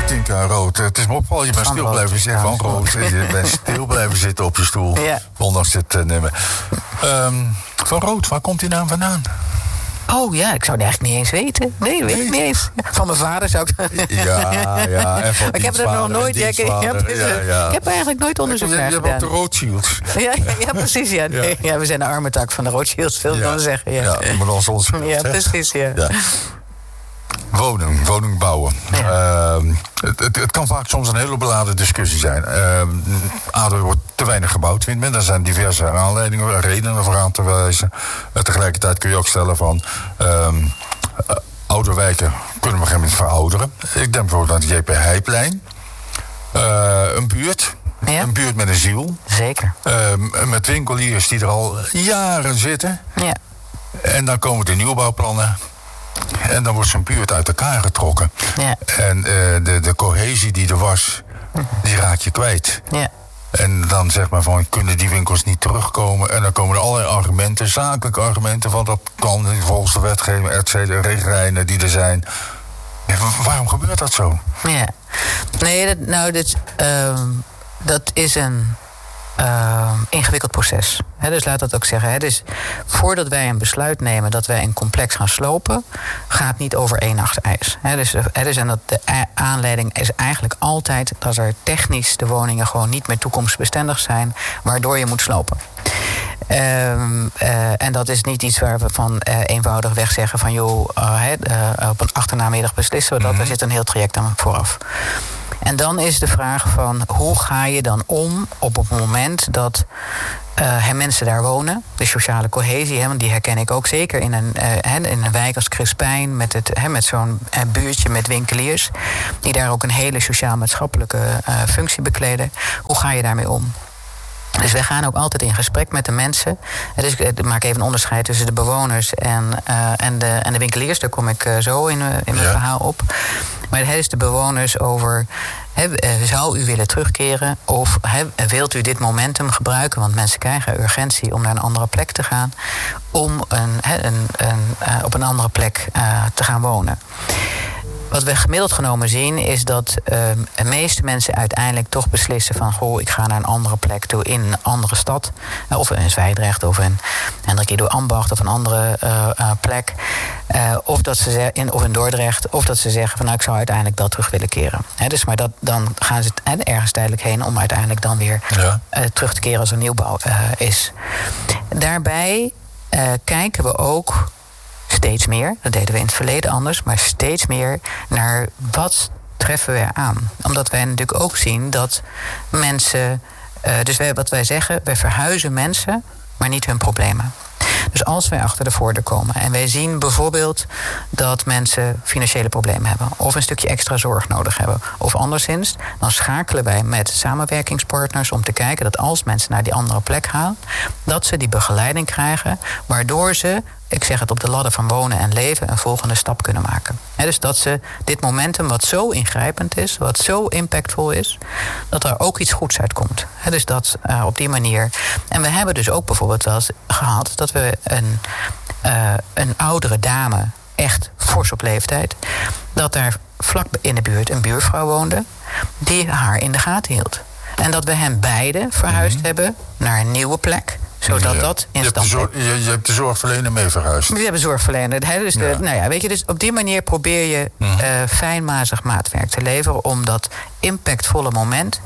Tinka, rood. Het is me opgevallen, je bent stil blijven zitten. Van rood. Je bent stil blijven zitten op je stoel. Ja. Ondanks dit nummer. Van rood, waar komt die naam vandaan? Oh ja, ik zou het eigenlijk niet eens weten. Nee, weet ik niet eens. Van mijn vader zou ik... Ja. En van ik heb er nog nooit... Ik heb eigenlijk nooit onderzoek naar gedaan. Je hebt ook de Rothschilds. Ja, precies. Ja. Nee. Ja, we zijn de arme tak van de Rothschilds, veel kan zeggen. Ja, maar dan ons. Ja, precies, ja. Woning bouwen. Ja. Het kan vaak soms een hele beladen discussie zijn. Er wordt te weinig gebouwd, vindt men. Daar zijn diverse aanleidingen, redenen voor aan te wijzen. Tegelijkertijd kun je ook stellen van... oude wijken kunnen op een gegeven moment verouderen. Ik denk bijvoorbeeld aan het JP Heijplein. Een buurt. Ja. Een buurt met een ziel. Zeker. Met winkeliers die er al jaren zitten. Ja. En dan komen de nieuwbouwplannen... En dan wordt zo'n buurt uit elkaar getrokken. Ja. En de cohesie die er was, die raak je kwijt. Ja. En dan zeg maar van, kunnen die winkels niet terugkomen? En dan komen er allerlei argumenten, zakelijke argumenten... van dat kan volgens de wetgeving, richtlijnen die er zijn. Ja, waarom gebeurt dat zo? Ja. Nee, dat is een... ingewikkeld proces. Dus laat dat ook zeggen. Dus voordat wij een besluit nemen dat wij een complex gaan slopen, gaat niet over één nacht ijs. En dat de aanleiding is eigenlijk altijd dat er technisch de woningen gewoon niet meer toekomstbestendig zijn, waardoor je moet slopen. En dat is niet iets waar we van eenvoudigweg zeggen van joh, op een achtermiddag beslissen we dat. Daar zit een heel traject aan vooraf. En dan is de vraag van hoe ga je dan om op het moment dat mensen daar wonen. De sociale cohesie, want die herken ik ook zeker in een wijk als Crispijn... met zo'n buurtje met winkeliers... die daar ook een hele sociaal-maatschappelijke functie bekleden. Hoe ga je daarmee om? Dus wij gaan ook altijd in gesprek met de mensen. Dus ik maak even een onderscheid tussen de bewoners en de winkeliers. Daar kom ik zo in mijn verhaal op. Maar het is de bewoners over... zou u willen terugkeren of wilt u dit momentum gebruiken... want mensen krijgen urgentie om naar een andere plek te gaan... om op een andere plek te gaan wonen. Wat we gemiddeld genomen zien is dat de meeste mensen uiteindelijk toch beslissen van... goh, ik ga naar een andere plek toe in een andere stad. Of in Zwijndrecht of in Hendrik Ambacht of een andere plek. Of in Dordrecht. Of dat ze zeggen van nou, ik zou uiteindelijk dat terug willen keren. Maar dan gaan ze ergens tijdelijk heen om uiteindelijk dan weer terug te keren als er nieuwbouw is. Daarbij kijken we ook... steeds meer, dat deden we in het verleden anders... maar steeds meer naar wat treffen we aan. Omdat wij natuurlijk ook zien dat mensen... wat wij zeggen, wij verhuizen mensen, maar niet hun problemen. Dus als wij achter de voordeur komen en wij zien bijvoorbeeld... dat mensen financiële problemen hebben... of een stukje extra zorg nodig hebben... of anderszins, dan schakelen wij met samenwerkingspartners... om te kijken dat als mensen naar die andere plek gaan... dat ze die begeleiding krijgen... waardoor ze, ik zeg het op de ladder van wonen en leven... een volgende stap kunnen maken. Dus dat ze dit momentum wat zo ingrijpend is... wat zo impactvol is... dat er ook iets goeds uitkomt. Dus dat op die manier... En we hebben dus ook bijvoorbeeld wel eens gehad... dat we een oudere dame, echt fors op leeftijd... dat daar vlak in de buurt een buurvrouw woonde... die haar in de gaten hield. En dat we hen beide verhuisd hebben naar een nieuwe plek... zodat dat in stand... Je hebt de zorgverlener mee verhuisd. We hebben zorgverlener. Dus, dus op die manier probeer je fijnmazig maatwerk te leveren... om dat impactvolle moment...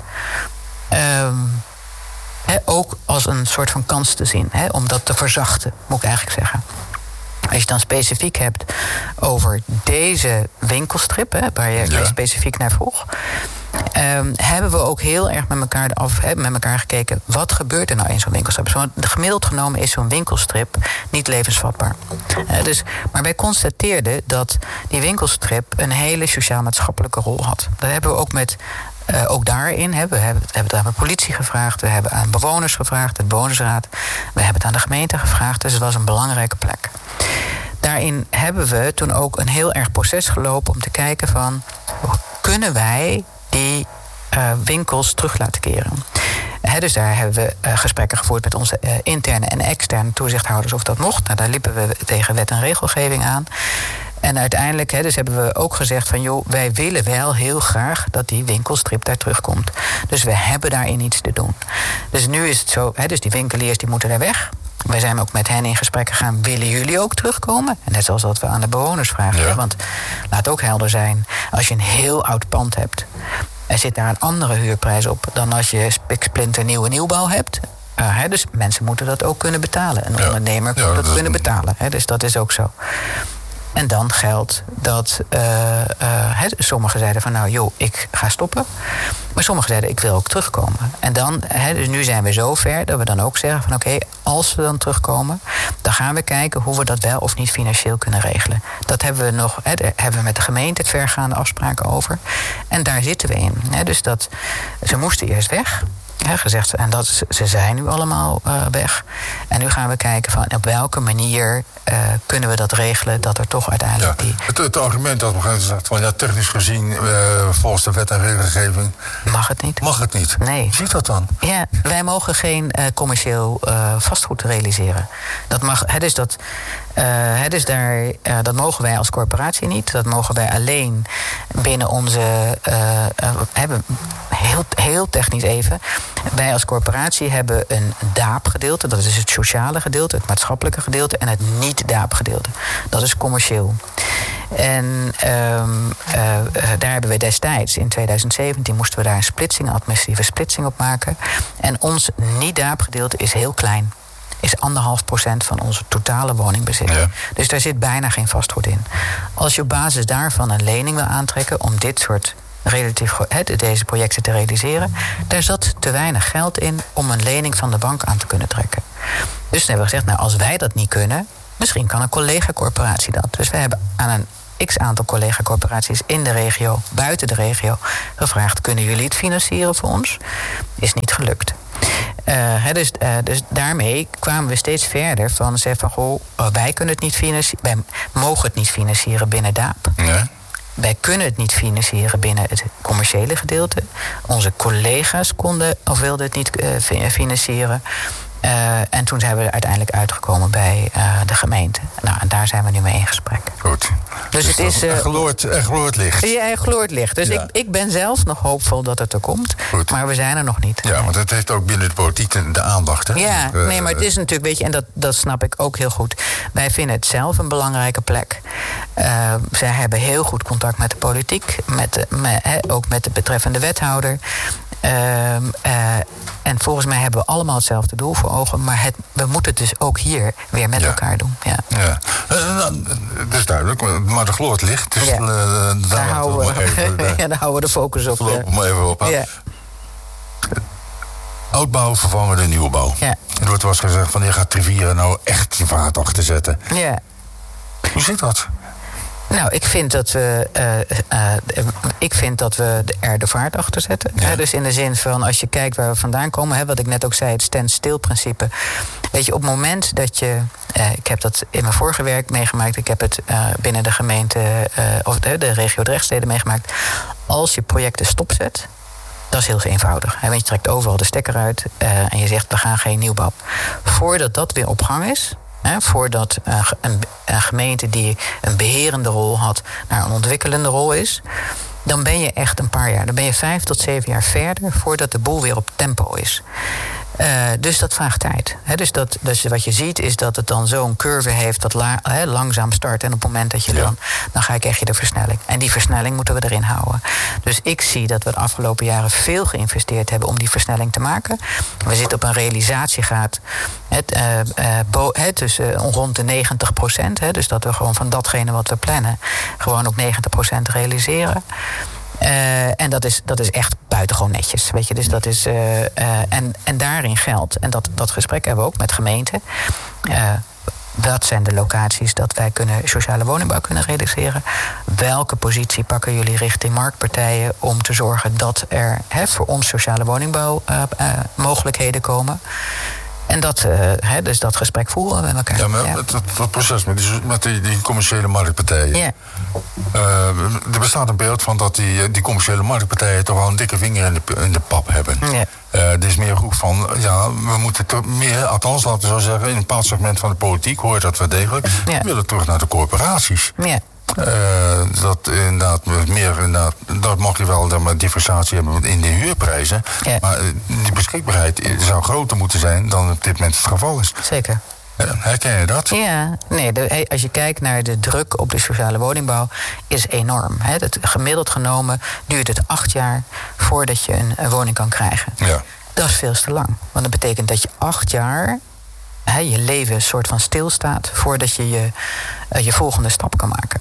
ook als een soort van kans te zien. Om dat te verzachten, moet ik eigenlijk zeggen. Als je het dan specifiek hebt over deze winkelstrip... waar je specifiek naar vroeg... hebben we ook heel erg met elkaar gekeken... wat gebeurt er nou in zo'n winkelstrip? Gemiddeld genomen is zo'n winkelstrip niet levensvatbaar. Maar wij constateerden dat die winkelstrip... een hele sociaal-maatschappelijke rol had. Dat hebben we ook met... ook daarin we hebben het aan de politie gevraagd... we hebben aan bewoners gevraagd, de bewonersraad... we hebben het aan de gemeente gevraagd... dus het was een belangrijke plek. Daarin hebben we toen ook een heel erg proces gelopen... om te kijken van, kunnen wij die winkels terug laten keren? Dus daar hebben we gesprekken gevoerd met onze interne en externe toezichthouders... of dat mocht. Daar liepen we tegen wet en regelgeving aan. En uiteindelijk dus hebben we ook gezegd van... joh, wij willen wel heel graag dat die winkelstrip daar terugkomt. Dus we hebben daarin iets te doen. Dus nu is het zo, dus die winkeliers die moeten daar weg. Wij zijn ook met hen in gesprek gegaan. Willen jullie ook terugkomen? En net zoals dat we aan de bewoners vragen. Ja. Want laat ook helder zijn, als je een heel oud pand hebt... er zit daar een andere huurprijs op... dan als je spiksplinter nieuwe nieuwbouw hebt... dus mensen moeten dat ook kunnen betalen. Een ondernemer moet dat kunnen betalen. Dus dat is ook zo. En dan geldt dat sommigen zeiden van... nou joh, ik ga stoppen. Maar sommigen zeiden, ik wil ook terugkomen. En dan, dus nu zijn we zo ver dat we dan ook zeggen van... oké, als we dan terugkomen... dan gaan we kijken hoe we dat wel of niet financieel kunnen regelen. Dat hebben we nog, daar hebben we met de gemeente het vergaande afspraken over. En daar zitten we in. Dus dat, ze moesten eerst weg... gezegd, en ze zijn nu allemaal weg. En nu gaan we kijken van op welke manier kunnen we dat regelen... dat er toch uiteindelijk Het argument dat we gaan zeggen van technisch gezien... volgens de wet en regelgeving... Mag het niet. Mag het niet. Nee. Hoe ziet dat dan? Ja, wij mogen geen commercieel vastgoed realiseren. Dat mag, dat mogen wij als corporatie niet. Dat mogen wij alleen binnen onze... heel technisch even... Wij als corporatie hebben een DAAP-gedeelte. Dat is het sociale gedeelte, het maatschappelijke gedeelte... en het niet-DAAP-gedeelte. Dat is commercieel. En daar hebben we destijds, in 2017... moesten we daar een administratieve splitsing op maken. En ons niet-DAAP-gedeelte is heel klein. Is 1,5% van onze totale woningbezit. Ja. Dus daar zit bijna geen vastgoed in. Als je op basis daarvan een lening wil aantrekken... om dit soort... deze projecten te realiseren... daar zat te weinig geld in om een lening van de bank aan te kunnen trekken. Dus toen hebben we gezegd, nou, als wij dat niet kunnen... misschien kan een collega-corporatie dat. Dus we hebben aan een x-aantal collega-corporaties in de regio... buiten de regio gevraagd... kunnen jullie het financieren voor ons? Is niet gelukt. Dus daarmee kwamen we steeds verder van... zeggen van, goh, wij kunnen het niet financieren... wij mogen het niet financieren binnen DAAP... Nee. Wij kunnen het niet financieren binnen het commerciële gedeelte. Onze collega's wilden het niet financieren. En toen zijn we er uiteindelijk uitgekomen bij de gemeente. Nou, en daar zijn we nu mee in gesprek. Goed. Dus het is... Er gloort licht. Ja, er gloort licht. Dus ik ben zelf nog hoopvol dat het er komt. Goed. Maar we zijn er nog niet. Ja, want het heeft ook binnen de politiek de aandacht. Hè? Ja, nee, maar het is natuurlijk, weet je... en dat snap ik ook heel goed. Wij vinden het zelf een belangrijke plek. Zij hebben heel goed contact met de politiek. Ook met de betreffende wethouder. En volgens mij hebben we allemaal hetzelfde doel voor ogen. Maar we moeten het dus ook hier weer met elkaar doen. Ja. Dat is duidelijk. Maar de gloort licht. Dus daar houden we de focus op. Maar even op. Ja. Oudbouw vervangen de nieuwbouw. Ja. Er wordt wel eens gezegd van je gaat rivieren nou echt je vaart achter zetten. Ja. Hoe zit dat? Nou, ik vind dat we er de vaart achter zetten. Ja. Dus in de zin van, als je kijkt waar we vandaan komen... wat ik net ook zei, het stand-still-principe. Weet je, op het moment dat je... ik heb dat in mijn vorige werk meegemaakt. Ik heb het binnen de gemeente... of de regio Drechtsteden meegemaakt. Als je projecten stopzet... Dat is heel eenvoudig. Want je trekt overal de stekker uit... en je zegt, we gaan geen nieuwbouw. Voordat dat weer op gang is... voordat een gemeente die een beherende rol had... naar een ontwikkelende rol is... dan ben je echt een paar jaar... dan ben je 5 tot 7 jaar verder... voordat de boel weer op tempo is. Dus dat vraagt tijd. Dus wat je ziet is dat het dan zo'n curve heeft... dat langzaam start. En op het moment dat je dan krijg je de versnelling. En die versnelling moeten we erin houden. Dus ik zie dat we de afgelopen jaren veel geïnvesteerd hebben... om die versnelling te maken. We zitten op een realisatiegraad... rond de 90%. Dus dat we gewoon van datgene wat we plannen... gewoon ook 90% realiseren. En dat is echt buitengewoon netjes. Weet je? Dus dat is, en daarin geldt, en dat gesprek hebben we ook met gemeenten... Wat zijn de locaties dat wij sociale woningbouw kunnen realiseren? Welke positie pakken jullie richting marktpartijen... om te zorgen dat er voor ons sociale woningbouw mogelijkheden komen... En dus dat gesprek voeren we met elkaar. Ja, maar dat proces met die commerciële marktpartijen. Ja. Er bestaat een beeld van dat die commerciële marktpartijen toch wel een dikke vinger in de pap hebben. Ja. Er is meer roep van, we moeten toch meer, althans laten we zo zeggen... in een bepaald segment van de politiek hoor je dat wel degelijk... Ja. We willen terug naar de corporaties. Ja. Dat inderdaad meer inderdaad, dat mag je wel dan maar differentiatie hebben in de huurprijzen. Ja. Maar die beschikbaarheid zou groter moeten zijn dan op dit moment het geval is. Zeker. Herken je dat? Ja, nee, als je kijkt naar de druk op de sociale woningbouw, is enorm. Gemiddeld genomen duurt het 8 jaar voordat je een woning kan krijgen. Ja. Dat is veel te lang. Want dat betekent dat je 8 jaar je leven een soort van stilstaat voordat je je volgende stap kan maken.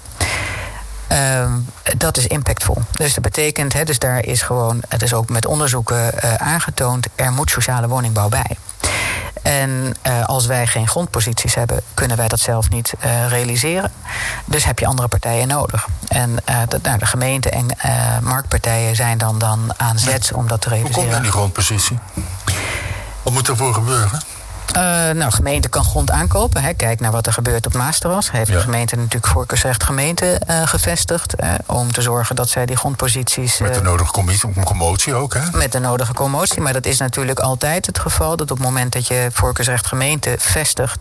Dat is impactvol. Dus dat betekent, dus daar is gewoon, het is ook met onderzoeken aangetoond, er moet sociale woningbouw bij. En als wij geen grondposities hebben, kunnen wij dat zelf niet realiseren. Dus heb je andere partijen nodig. En de gemeente en marktpartijen zijn dan aan zet om dat te realiseren. Hoe kom je aan die grondpositie? Wat moet ervoor gebeuren? Gemeente kan grond aankopen. Kijk naar wat er gebeurt op Maasterras. Heeft de gemeente natuurlijk voorkeursrecht gemeente gevestigd. Om te zorgen dat zij die grondposities... Met de nodige commotie ook, hè? Met de nodige commotie. Maar dat is natuurlijk altijd het geval. Dat op het moment dat je voorkeursrecht gemeente vestigt...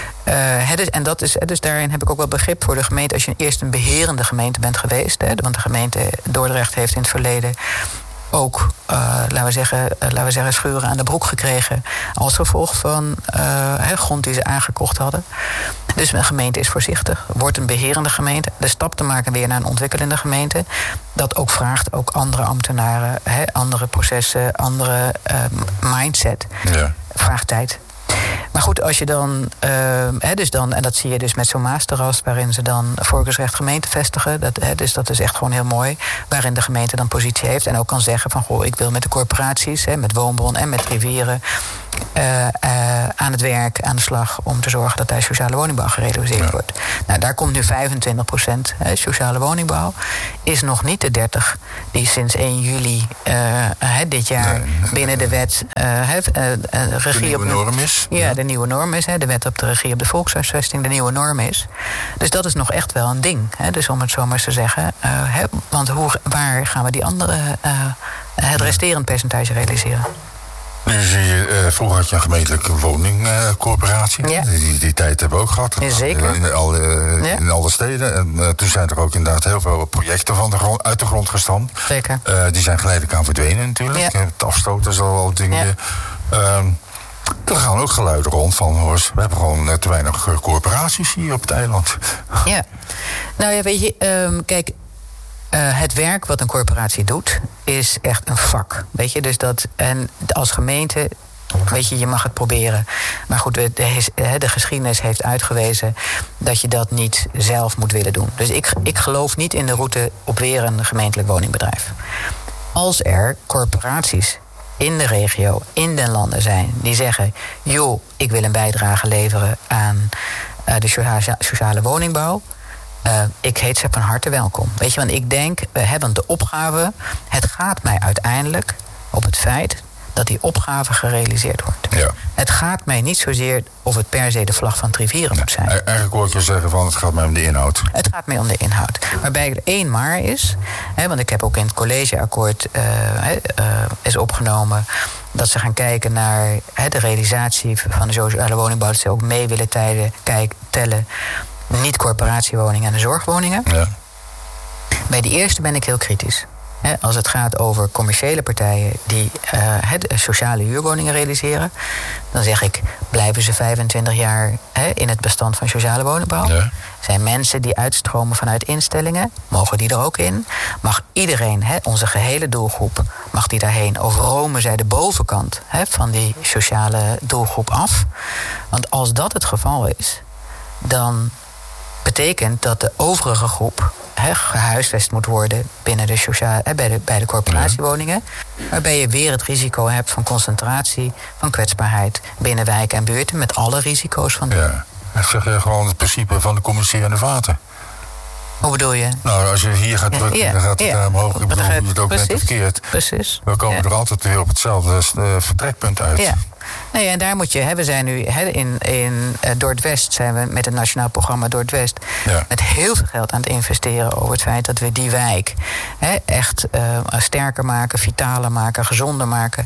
en dat is, dus daarin heb ik ook wel begrip voor de gemeente... als je eerst een beherende gemeente bent geweest. Want de gemeente Dordrecht heeft in het verleden... ook, laten we zeggen, schuren aan de broek gekregen... als gevolg van grond die ze aangekocht hadden. Dus een gemeente is voorzichtig, wordt een beherende gemeente. De stap te maken weer naar een ontwikkelende gemeente... dat ook vraagt ook andere ambtenaren, andere processen, andere mindset. Ja. Vraagt tijd. Maar goed, als je dan, en dat zie je dus met zo'n Maasterras... waarin ze dan voorkeursrecht gemeente vestigen. Dus dat is echt gewoon heel mooi. Waarin de gemeente dan positie heeft en ook kan zeggen van... goh, ik wil met de corporaties, met Woonbron en met Rivieren... aan het werk, aan de slag... om te zorgen dat daar sociale woningbouw gerealiseerd wordt. Nou, daar komt nu 25% sociale woningbouw. Is nog niet de 30 die sinds 1 juli dit jaar binnen de wet... regie de nieuwe norm is. Ja, de nieuwe norm is. De wet op de regie op de volkshuisvesting de nieuwe norm is. Dus dat is nog echt wel een ding. Dus om het zo maar eens te zeggen. Want waar gaan we die andere... het resterend percentage realiseren? Nu zie je, vroeger had je een gemeentelijke woningcorporatie. Ja. Die tijd hebben we ook gehad. Ja, zeker. In alle steden. En toen zijn er ook inderdaad heel veel projecten uit de grond gestampt. Zeker. Die zijn geleidelijk aan verdwenen natuurlijk. Ja. Het afstoten is al wel dingen. Ja. Er gaan ook geluiden rond van... we hebben gewoon te weinig corporaties hier op het eiland. Ja. Nou ja, weet je, kijk... het werk wat een corporatie doet, is echt een vak. Weet je, dus dat. En als gemeente, weet je mag het proberen. Maar goed, de geschiedenis heeft uitgewezen dat je dat niet zelf moet willen doen. Dus ik geloof niet in de route op weer een gemeentelijk woningbedrijf. Als er corporaties in de regio, in den landen zijn die zeggen... joh, ik wil een bijdrage leveren aan de sociale woningbouw... ik heet ze van harte welkom. Weet je, want ik denk, want de opgave... het gaat mij uiteindelijk op het feit dat die opgave gerealiseerd wordt. Ja. Het gaat mij niet zozeer of het per se de vlag van Rivieren moet zijn. Eigenlijk hoor ik je zeggen van het gaat mij om de inhoud. Het gaat mij om de inhoud. Waarbij er 1 maar is. Want ik heb ook in het collegeakkoord is opgenomen... dat ze gaan kijken naar de realisatie van de sociale woningbouw... dat ze ook mee willen tellen... niet-corporatiewoningen en de zorgwoningen. Ja. Bij de eerste ben ik heel kritisch. Als het gaat over commerciële partijen die sociale huurwoningen realiseren... dan zeg ik, blijven ze 25 jaar in het bestand van sociale woningbouw? Ja. Zijn mensen die uitstromen vanuit instellingen, mogen die er ook in? Mag iedereen, onze gehele doelgroep, mag die daarheen? Of romen zij de bovenkant van die sociale doelgroep af? Want als dat het geval is, dan... betekent dat de overige groep gehuisvest moet worden binnen de bij de corporatiewoningen. Waarbij je weer het risico hebt van concentratie, van kwetsbaarheid binnen wijken en buurten met alle risico's van. Ja, dat zeg je gewoon het principe van de commerciële vaten. Hoe bedoel je? Nou, als je hier gaat drukken, dan gaat het naar omhoog. Ik bedoel, je het ook net verkeerd. Precies. We komen er altijd weer op hetzelfde vertrekpunt uit. Ja. Nee, en daar moet je... we zijn nu in Dordtwest... zijn we met het Nationaal Programma Dordtwest... met heel veel geld aan het investeren... over het feit dat we die wijk echt sterker maken... vitaler maken, gezonder maken.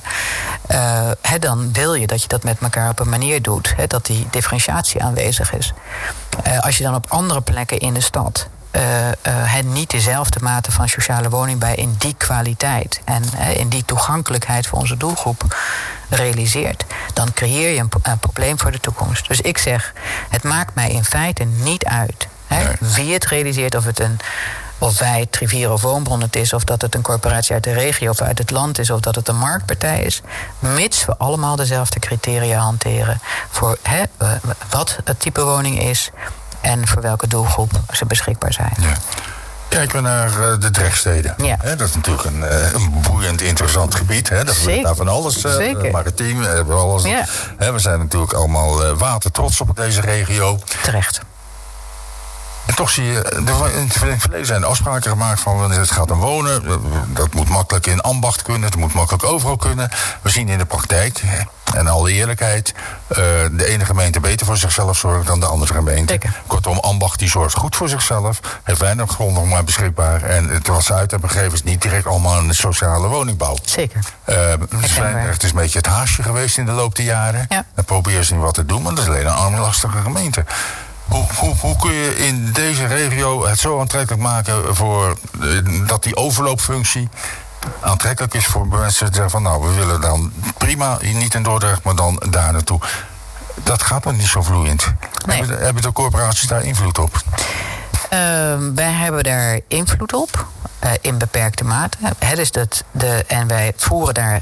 Dan wil je dat je dat met elkaar op een manier doet... dat die differentiatie aanwezig is. Als je dan op andere plekken in de stad... niet dezelfde mate van sociale woningbouw in die kwaliteit en in die toegankelijkheid voor onze doelgroep realiseert, dan creëer je een probleem voor de toekomst. Dus ik zeg, het maakt mij in feite niet uit wie het realiseert, of wij Trivier of Woonbron het is, of dat het een corporatie uit de regio of uit het land is, of dat het een marktpartij is, mits we allemaal dezelfde criteria hanteren voor wat het type woning is en voor welke doelgroep ze beschikbaar zijn. Ja. Kijken we naar de Drechtsteden. Ja. Dat is natuurlijk een boeiend, interessant gebied. Dat we daar van alles, maritiem, hebben we alles. Ja. We zijn natuurlijk allemaal watertrots op deze regio. Terecht. En toch zie je, in het verleden zijn afspraken gemaakt van wanneer het gaat om wonen. Dat moet makkelijk in ambacht kunnen, het moet makkelijk overal kunnen. We zien in de praktijk, en alle eerlijkheid, de ene gemeente beter voor zichzelf zorgt dan de andere gemeente. Zeker. Kortom, ambacht die zorgt goed voor zichzelf, heeft weinig grond nog maar beschikbaar. En wat ze uit hebben gegeven is niet direct allemaal een sociale woningbouw. Zeker. Het is een beetje het haasje geweest in de loop der jaren. Ja. Dan proberen ze niet wat te doen, maar dat is alleen een armlastige gemeente. Hoe kun je in deze regio het zo aantrekkelijk maken voor dat die overloopfunctie aantrekkelijk is voor mensen die zeggen van nou, we willen dan prima, niet in Dordrecht, maar dan daar naartoe. Dat gaat nog niet zo vloeiend. Nee. Hebben de corporaties daar invloed op? Wij hebben daar invloed op, in beperkte mate. En wij voeren daar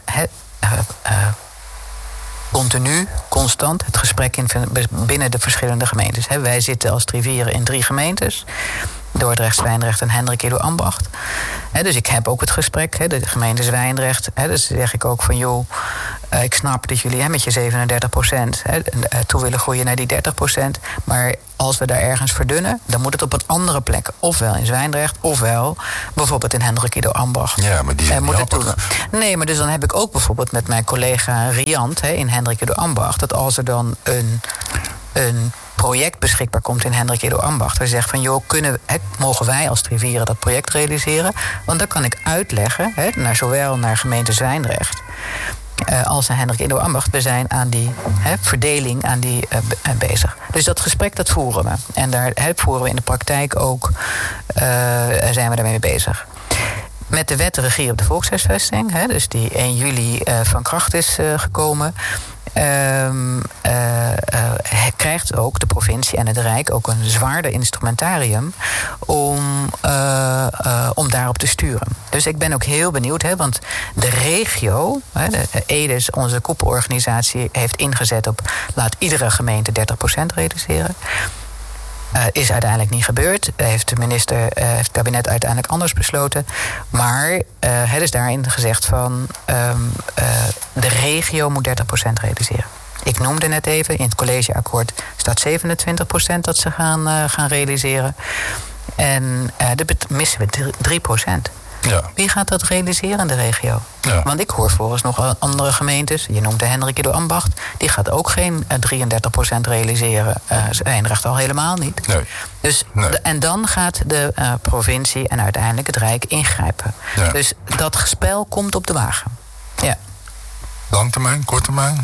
constant het gesprek binnen de verschillende gemeentes. Wij zitten als Trivieren in 3 gemeentes. Dordrecht, Zwijndrecht en Hendrik Ido Ambacht. Dus ik heb ook het gesprek, de gemeente Zwijndrecht. Dus zeg ik ook van joh, ik snap dat jullie met je 37% toe willen groeien naar die 30%. Maar als we daar ergens verdunnen, dan moet het op een andere plek. Ofwel in Zwijndrecht, ofwel bijvoorbeeld in Hendrik Ido Ambacht. Ja, maar die zijn niet happig. Nee, maar dus dan heb ik ook bijvoorbeeld met mijn collega Riant in Hendrik Ido Ambacht, dat als er dan een project beschikbaar komt in Hendrik Ido Ambacht, waar ze zegt van joh, mogen wij als Trivieren dat project realiseren? Want dan kan ik uitleggen, zowel naar gemeente Zwijndrecht als naar Hendrik Ido Ambacht, we zijn aan die verdeling bezig. Dus dat gesprek, dat voeren we. En daar voeren we in de praktijk ook, zijn we daarmee bezig. Met de wet regie op de volkshuisvesting, dus die 1 juli van kracht is gekomen, krijgt ook de provincie en het Rijk ook een zwaarder instrumentarium om daarop te sturen. Dus ik ben ook heel benieuwd, want de regio, de EDES, onze koepelorganisatie, heeft ingezet op laat iedere gemeente 30% realiseren. Is uiteindelijk niet gebeurd. Heeft het kabinet uiteindelijk anders besloten. Maar het is daarin gezegd van de regio moet 30% realiseren. Ik noemde net even, in het collegeakkoord staat 27% dat ze gaan realiseren. En daar missen we 3%. Ja. Wie gaat dat realiseren in de regio? Ja. Want ik hoor volgens nog andere gemeentes, je noemt de Hendrik Ido Ambacht, die gaat ook geen 33% realiseren. Zwijndrecht al helemaal niet. Nee. Dus, Nee. En dan gaat de provincie en uiteindelijk het Rijk ingrijpen. Ja. Dus dat spel komt op de wagen. Ja. Langtermijn, korttermijn?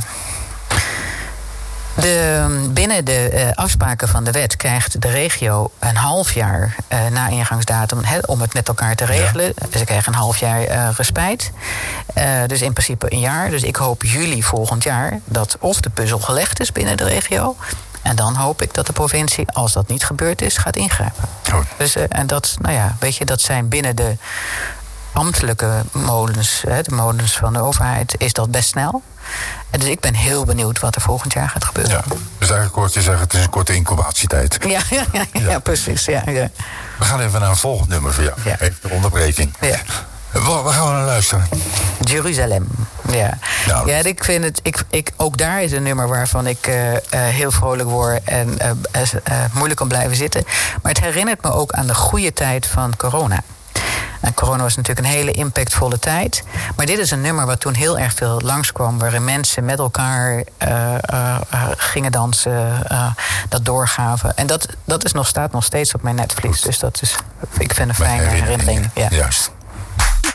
Binnen de afspraken van de wet krijgt de regio een half jaar na ingangsdatum om het met elkaar te regelen. Ja. Ze krijgen een half jaar respijt. Dus in principe een jaar. Dus ik hoop juli volgend jaar dat of de puzzel gelegd is binnen de regio. En dan hoop ik dat de provincie, als dat niet gebeurd is, gaat ingrijpen. Goed. Dus, en dat, dat zijn binnen de ambtelijke molens, de molens van de overheid, is dat best snel. En dus ik ben heel benieuwd wat er volgend jaar gaat gebeuren. Ja, dus eigenlijk hoor ik je zeggen, het is een korte incubatietijd. Ja, precies. Ja. We gaan even naar een volgend nummer voor jou. Ja. Even de onderbreking. Ja. Waar gaan we naar luisteren? Jeruzalem. Ja. Nou, Ja, ik vind het. Ook daar is een nummer waarvan ik heel vrolijk word en moeilijk kan blijven zitten. Maar het herinnert me ook aan de goede tijd van corona. En corona was natuurlijk een hele impactvolle tijd. Maar dit is een nummer wat toen heel erg veel langskwam, waarin mensen met elkaar gingen dansen, dat doorgaven. En dat staat nog steeds op mijn netvlies. Dus dat is, ik vind een fijne herinnering. Ja. Juist.